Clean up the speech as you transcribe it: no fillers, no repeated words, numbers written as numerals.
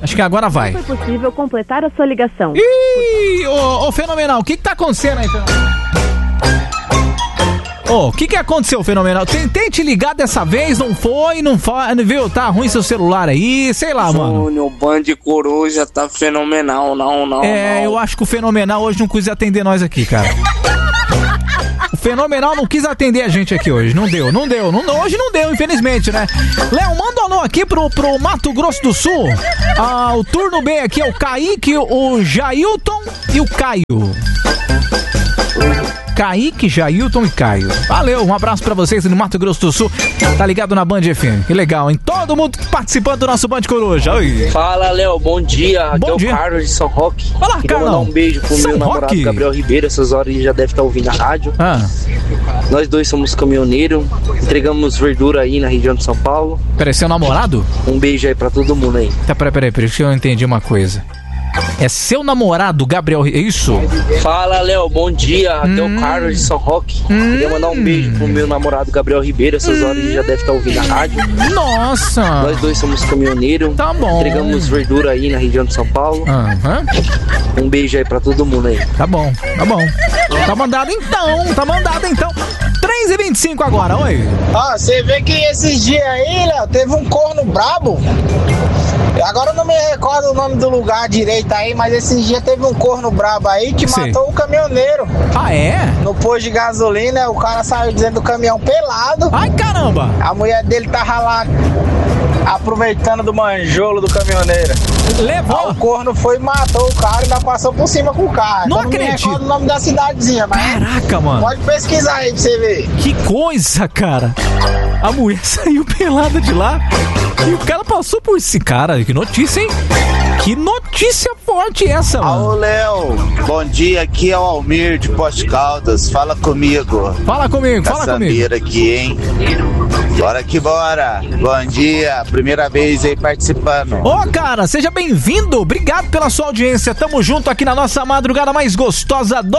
Acho que agora vai. Não foi possível completar a sua ligação. Ih, ô Fenomenal, o que tá acontecendo aí, Fenomenal? O que aconteceu, Fenomenal? Tentei te ligar dessa vez, não foi, viu? Tá ruim seu celular aí, sei lá, mano. O Band Coruja tá fenomenal, não. Eu acho que o Fenomenal hoje não quis atender nós aqui, cara. O Fenomenal não quis atender a gente aqui hoje, não deu, hoje não deu, infelizmente, né? Léo, manda um alô aqui pro Mato Grosso do Sul. O turno B aqui é o Kaique, o Jailton e o Caio. Kaique, Jailton e Caio. Valeu, um abraço pra vocês no Mato Grosso do Sul. Tá ligado na Band FM. Que legal, hein? Todo mundo participando do nosso Band Coruja. Oi. Fala, Léo, bom dia. Bom aqui dia. É o Carlos de São Roque. Fala, Queria mandar um beijo pro São meu namorado Roque? Gabriel Ribeiro. Essas horas ele já deve estar ouvindo a rádio. Nós dois somos caminhoneiros. Entregamos verdura aí na região de São Paulo. Peraí, seu namorado? Um beijo aí pra todo mundo aí. Tá, peraí, que eu entendi uma coisa. É seu namorado, Gabriel, é isso? Fala, Léo, bom dia. Aqui é o Carlos de São Roque. Queria mandar um beijo pro meu namorado Gabriel Ribeiro. Essas horas ele já deve estar ouvindo a rádio. Nossa! Nós dois somos caminhoneiros. Tá bom. Entregamos verdura aí na região de São Paulo. Um beijo aí pra todo mundo aí. Tá bom. Tá mandado então. 3h25 agora, oi. Você vê que esses dias aí, Léo, teve um corno brabo. Agora eu não me recordo o nome do lugar direito aí, mas esses dias teve um corno brabo aí que matou o caminhoneiro. Ah, é? No posto de gasolina, o cara saiu dentro do caminhão pelado. Ai, caramba! A mulher dele tava lá aproveitando do manjolo do caminhoneiro. Levou? Aí o corno foi e matou o cara e ainda passou por cima com o carro. Não então acredito. Não me recordo o nome da cidadezinha, mas... Caraca, mano. Pode pesquisar aí pra você ver. Que coisa, cara. A mulher saiu pelada de lá e o cara passou por esse cara. Que notícia, hein? Que notícia forte essa, mano. Alô, Léo. Bom dia, aqui é o Almir de Poste Caldas. Fala comigo. Fala comigo. Aqui, hein? Bora que bora. Bom dia. Primeira vez aí participando. Cara, seja bem-vindo. Obrigado pela sua audiência. Tamo junto aqui na nossa madrugada mais gostosa do